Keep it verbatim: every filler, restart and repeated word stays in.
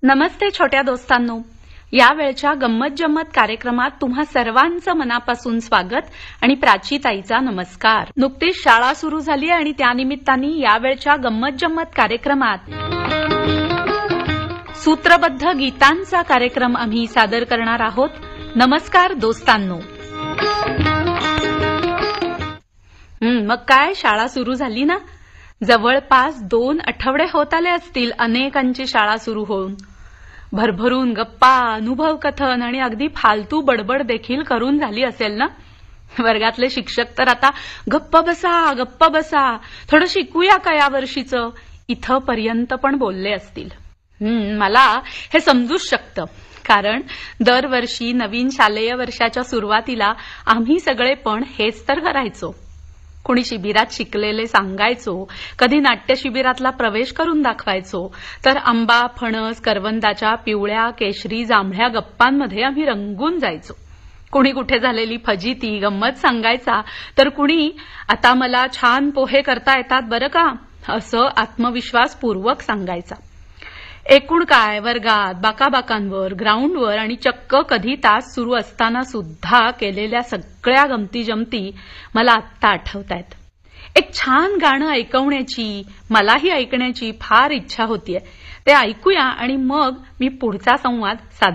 नमस्ते छोट्या दोस्तांनो. या वेळच्या गंमत जम्मत कार्यक्रमात तुम्हा सर्वांचं मनापासून स्वागत आणि प्राचीताईचा नमस्कार. नुकतीच शाळा सुरू झाली आणि त्यानिमित्ताने यावेळच्या गंमत जम्मत कार्यक्रमात सूत्रबद्ध गीतांचा कार्यक्रम आम्ही सादर करणार आहोत. नमस्कार दोस्तांनो. मग काय, शाळा सुरू झाली ना? जवळपास दोन आठवडे होत आले असतील अनेकांची शाळा सुरू होऊन. भरभरून गप्पा, अनुभव कथन आणि अगदी फालतू बडबड देखील करून झाली असेल ना? वर्गातले शिक्षक तर आता गप्प बसा गप्प बसा, थोडं शिकूया का या वर्षीचं, इथं पर्यंत पण बोलले असतील. मला हे समजूच शकतं, कारण दरवर्षी नवीन शालेय वर्षाच्या सुरुवातीला आम्ही सगळे पण हेच तर करायचो. कुणी शिबिरात शिकलेले सांगायचो, कधी नाट्य शिबिरातला प्रवेश करून दाखवायचो, तर आंबा, फणस, करवंदाच्या पिवळ्या, केशरी, जांभळ्या गप्पांमध्ये आम्ही रंगून जायचो. कुणी कुठे झालेली फजिती गंमत सांगायचा, तर कुणी आता मला छान पोहे करता येतात बरं का, असं आत्मविश्वासपूर्वक सांगायचा. एकूण काय, वर्गात, बाकाबाकांवर, ग्राउंडवर आणि चक्क कधी तास सुरू असताना सुद्धा केलेल्या सगळ्या गमती जमती मला आत्ता आठवतायत. एक छान गाणं ऐकवण्याची, मलाही ऐकण्याची फार इच्छा होतीये. ते ऐकूया आणि मग मी पुढचा संवाद सादर